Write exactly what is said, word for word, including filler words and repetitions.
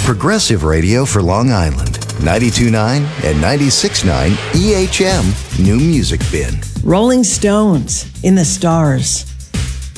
Progressive radio for Long Island. ninety-two point nine and ninety-six point nine E H M New Music Bin. Rolling Stones, In the Stars.